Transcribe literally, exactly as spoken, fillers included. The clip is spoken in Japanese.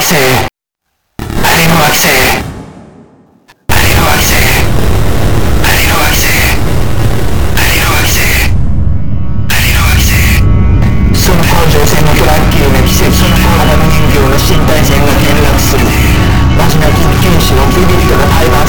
星あれの惑星あれの惑星あれの惑星あれの惑星あれの惑星その甲状腺のトラッキーな奇跡そのコアラの人形の身体線が転落するマジな緊急種のビビッドなパイバ